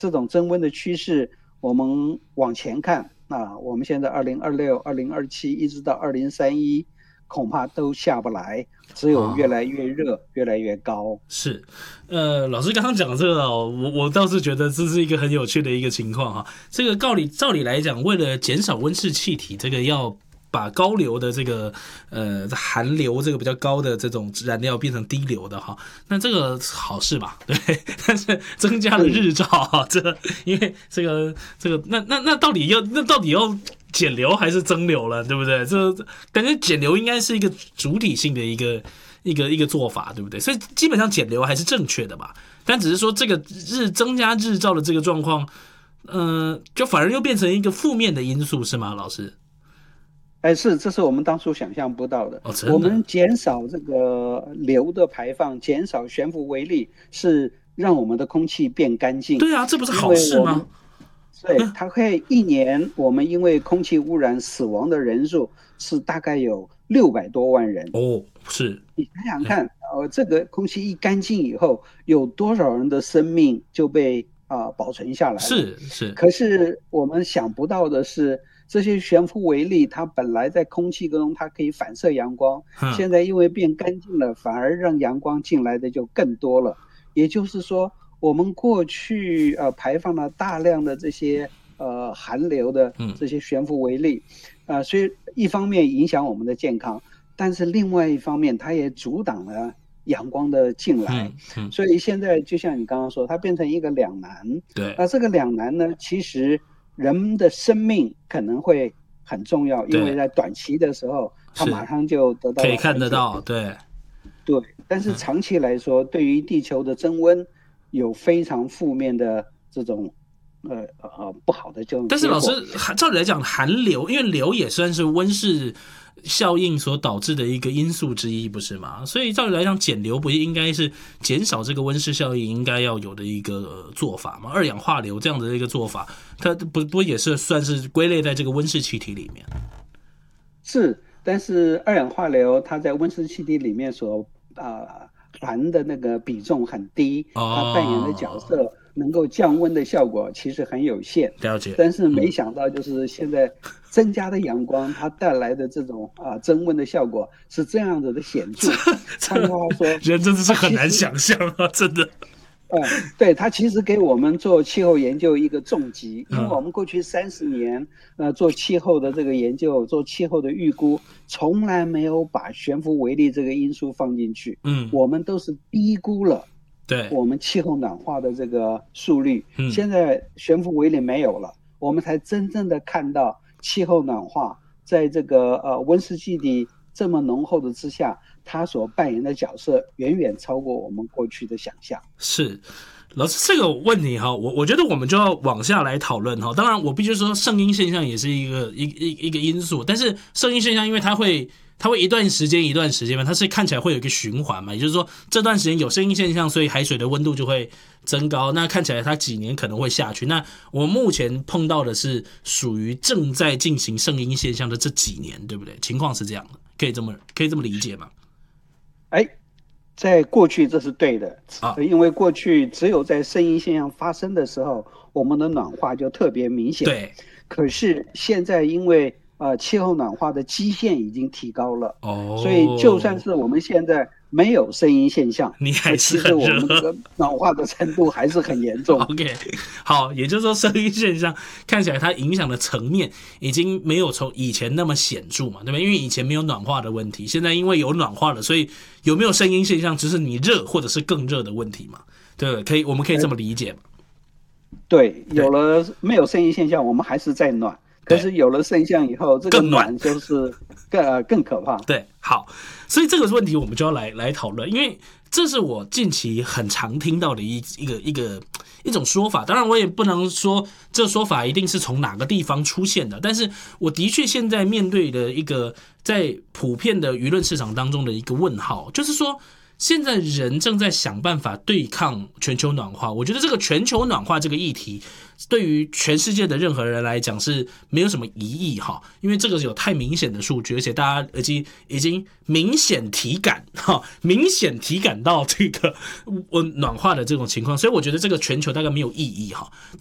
这种增温的趋势，我们往前看，我们现在2026、2027一直到2031，恐怕都下不来，只有越来越热，越来越高。 是，老师刚刚讲这个我倒是觉得这是一个很有趣的一个情况哈。这个照理来讲，为了减少温室气体，这个要把高流的这个含硫这个比较高的这种燃料变成低流的哈，那这个好事吧？对，但是增加了日照哈，因为这个那到底要减流还是增流了，对不对？这感觉减流应该是一个主体性的一个做法，对不对？所以基本上减流还是正确的吧，但只是说这个增加日照的这个状况，就反而又变成一个负面的因素，是吗，老师？ 这是我们当初想象不到的。 真的， 我们减少这个硫的排放，减少悬浮微粒，是让我们的空气变干净。 对啊，这不是好事吗？ 对，它会一年我们因为空气污染死亡的人数是大概有600多万人。 是。 你想想看，这个空气一干净以后，有多少人的生命就被保存下来了？ 是。 可是我们想不到的是，这些悬浮微粒它本来在空气中它可以反射阳光，现在因为变干净了，反而让阳光进来的就更多了。也就是说，我们过去排放了大量的这些含硫的这些悬浮微粒，所以一方面影响我们的健康，但是另外一方面它也阻挡了阳光的进来，所以现在就像你刚刚说，它变成一个两难。 对， 这个两难呢，其实人们的生命可能会很重要，因为在短期的时候，它马上就得到可以看得到，对， 但是长期来说，对于地球的增温有非常负面的这种不好的这种结果。 但是老师，照理来讲，含硫，因为硫也算是温室效应所导致的一个因素之一，不是吗？所以照理来讲，减硫不应该是减少这个温室效应应该要有的一个做法吗？二氧化硫这样的一个做法，它不也是算是归类在这个温室气体里面？ 是，但是二氧化硫它在温室气体里面所含的那个比重很低，它扮演的角色能够降温的效果其实很有限。 了解。 但是没想到就是现在增加的阳光，它带来的这种增温的效果是这样子的显著。换句话说， 人真的是很难想象啊，真的。 对，它其实给我们做气候研究一个重击，因为我们过去30年做气候的这个研究，做气候的预估，从来没有把悬浮微粒这个因素放进去。我们都是低估了我们气候暖化的这个速率。现在悬浮微粒没有了，我们才真正的看到气候暖化在这个温室气体这么浓厚的之下，它所扮演的角色远远超过我们过去的想象。 是，老师这个问题哈，我觉得我们就要往下来讨论哈。当然，我必须说圣婴现象也是一个因素，但是圣婴现象因为它会一段时间嘛，它是看起来会有一个循环嘛，也就是说这段时间有圣婴现象，所以海水的温度就会增高，那看起来它几年可能会下去。那我目前碰到的是属于正在进行圣婴现象的这几年，对不对？情况是这样的，可以这么理解吗？ 在过去这是对的，因为过去只有在圣婴现象发生的时候，我们的暖化就特别明显。 对， 可是现在因为气候暖化的基线已经提高了，所以就算是我们现在没有圣婴现象， 你还是其实我们这个暖化的程度还是很严重。 OK， 好，也就是说圣婴现象看起来它影响的层面已经没有从以前那么显著嘛，对吧？因为以前没有暖化的问题，现在因为有暖化了，所以有没有圣婴现象只是你热或者是更热的问题嘛？对，我们可以这么理解嘛？ 对，没有圣婴现象，我们还是在暖。可是有了圣象以后，这个暖就是更可怕。 对，好，所以这个问题我们就要来讨论，因为这是我近期很常听到的一种说法。当然，我也不能说这说法一定是从哪个地方出现的，但是我的确现在面对的一个在普遍的舆论市场当中的一个问号，就是说， 现在人正在想办法对抗全球暖化。我觉得这个全球暖化这个议题，对于全世界的任何人来讲是没有什么疑义哈，因为这个有太明显的数据，而且大家已经明显体感到这个暖化的这种情况，所以我觉得这个全球大概没有意义哈。